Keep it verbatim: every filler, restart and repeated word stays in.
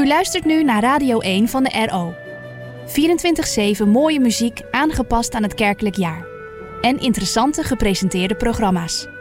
luistert nu naar Radio één van de R O. vierentwintig zeven mooie muziek aangepast aan het kerkelijk jaar. En interessante gepresenteerde programma's.